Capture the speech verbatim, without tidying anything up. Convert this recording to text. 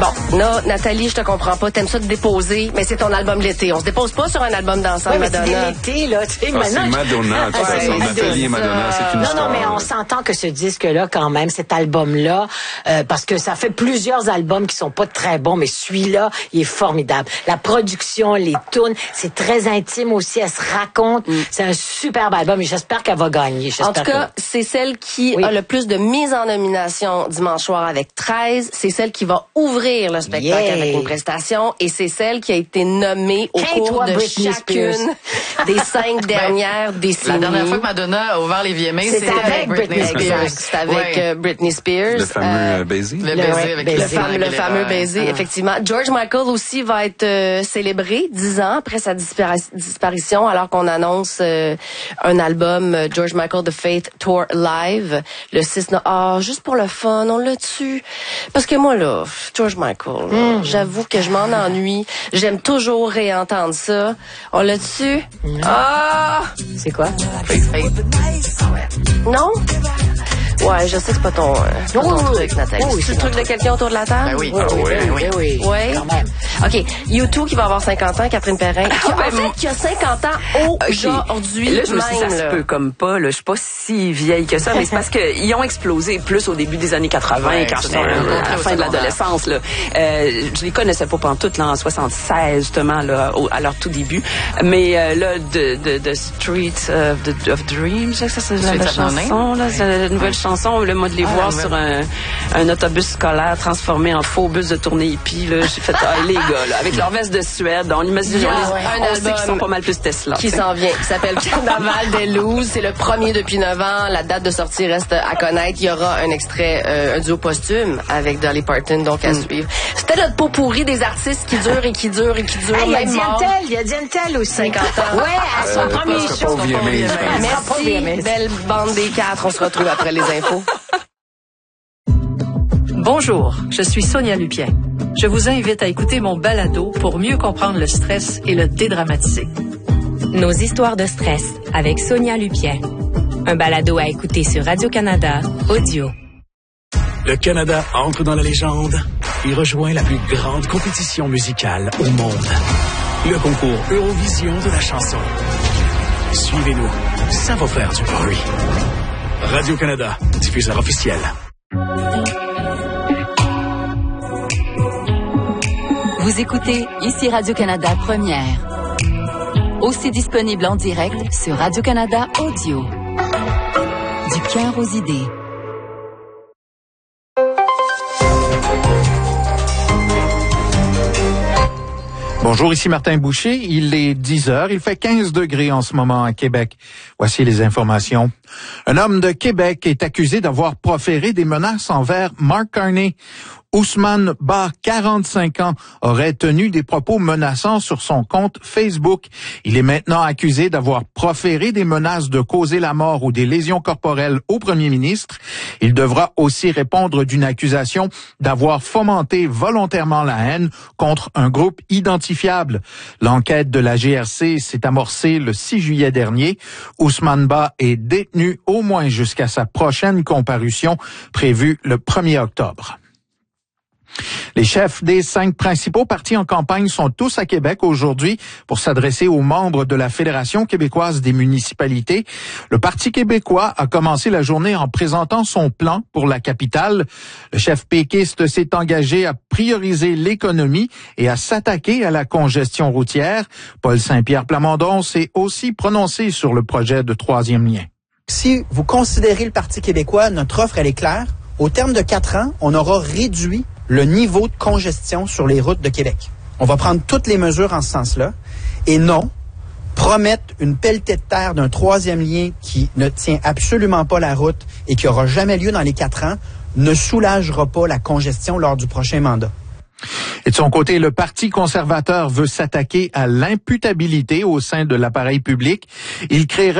Bon, là, Nathalie, je te comprends pas. T'aimes ça te déposer, mais c'est ton album l'été. On se dépose pas sur un album dansant, oui, Madonna. Mais c'est l'été, là. Tu sais, ah, maintenant, c'est Madonna, de toute ouais, façon. Nathalie et Madonna, c'est une non, histoire. Non, mais on s'entend que ce disque-là, quand même, cet album-là, euh, parce que ça fait plusieurs albums qui sont pas très bons, mais celui-là, il est formidable. La production, les tunes, c'est très intime aussi. Elle se raconte. Mm. C'est un superbe album et j'espère qu'elle va gagner. En tout cas, que... c'est celle qui oui. a le plus de mise en nomination dimanche soir avec treize. C'est celle qui va ouvrir le spectacle yeah. avec une prestation et c'est celle qui a été nommée au hey, cours toi, de Britney chacune Spears. Des cinq dernières ben, décennies. La dernière fois que Madonna a ouvert les V M A, c'était avec Britney Spears. C'était avec ouais. euh, Britney Spears. Le fameux euh, baiser. Le baiser ouais, avec le, fameux, le fameux baiser, ah. effectivement. George Michael aussi va être euh, célébré dix ans après sa dispari- disparition, alors qu'on annonce euh, un album euh, George Michael The Faith Tour Live le six novembre. Ah, juste pour le fun, on l'a tu parce que moi là, George Michael, là, mm. j'avoue que je m'en ennuie. J'aime toujours réentendre ça. On l'a tu mm. Ah, c'est quoi? Faith, Faith. Non? Ouais, je sais que c'est pas ton, euh, pas ton oh, truc, Nathalie. Oh, c'est le truc de quelqu'un autour de la table? Ben oui. Ah oui. Ben oui. oui. oui. Quand même. OK. U deux qui va avoir cinquante ans, Catherine Perrin. Qui, en fait, qui a cinquante ans aujourd'hui. Okay. Là, je me suis dit, ça là. se peut comme pas, là. Je suis pas si vieille que ça, mais c'est parce qu'ils ont explosé plus au début des années quatre-vingts, ouais, quand j'étais à la fin de l'adolescence, là. Euh, je les connaissais pas pantoute, là, en soixante-seize, justement, là, au, à leur tout début. Mais, euh, là, de, de, de Street of, the, of Dreams, ça, c'est la nouvelle chanson, là. C'est la nouvelle chanson, le mode les voir sur un, un autobus scolaire transformé en faux bus de tournée hippie, là. J'ai fait, ah, les gars, là, avec leur veste de Suède, on imagine, yeah, on, ouais. les, on sait qu'ils sont pas mal plus Tesla. Qui s'en vient, qui s'appelle Carnaval des Looses. C'est le premier depuis neuf ans. La date de sortie reste à connaître. Il y aura un extrait, euh, un duo posthume avec Dolly Parton, donc à mm. suivre. C'était notre pot pourri des artistes qui durent et qui durent et qui durent. Il hey, y a Dientel, il y a Dientel aussi. cinquante ans. Ouais, à son euh, premier show. Merci, belle bande des quatre. On se retrouve après les infos. Bonjour, je suis Sonia Lupien. Je vous invite à écouter mon balado pour mieux comprendre le stress et le dédramatiser. Nos histoires de stress avec Sonia Lupien. Un balado à écouter sur Radio-Canada Audio. Le Canada entre dans la légende et rejoint la plus grande compétition musicale au monde. Le concours Eurovision de la chanson. Suivez-nous, ça va faire du bruit. Radio-Canada, diffuseur officiel. Vous écoutez ici Radio-Canada Première. Aussi disponible en direct sur Radio-Canada Audio. Du cœur aux idées. Bonjour, ici Martin Boucher. Il est dix heures. Il fait quinze degrés en ce moment à Québec. Voici les informations. Un homme de Québec est accusé d'avoir proféré des menaces envers Mark Carney. Ousmane Ba, quarante-cinq ans, aurait tenu des propos menaçants sur son compte Facebook. Il est maintenant accusé d'avoir proféré des menaces de causer la mort ou des lésions corporelles au premier ministre. Il devra aussi répondre d'une accusation d'avoir fomenté volontairement la haine contre un groupe identifiable. L'enquête de la G R C s'est amorcée le six juillet dernier. Ousmane Ba est détenu au moins jusqu'à sa prochaine comparution prévue le premier octobre. Les chefs des cinq principaux partis en campagne sont tous à Québec aujourd'hui pour s'adresser aux membres de la Fédération québécoise des municipalités. Le Parti québécois a commencé la journée en présentant son plan pour la capitale. Le chef péquiste s'est engagé à prioriser l'économie et à s'attaquer à la congestion routière. Paul Saint-Pierre Plamondon s'est aussi prononcé sur le projet de troisième lien. Si vous considérez le Parti québécois, notre offre, elle est claire. Au terme de quatre ans, on aura réduit le niveau de congestion sur les routes de Québec. On va prendre toutes les mesures en ce sens-là. Et non, promettre une pelletée de terre d'un troisième lien qui ne tient absolument pas la route et qui aura jamais lieu dans les quatre ans ne soulagera pas la congestion lors du prochain mandat. Et de son côté, le Parti conservateur veut s'attaquer à l'imputabilité au sein de l'appareil public. Il créerait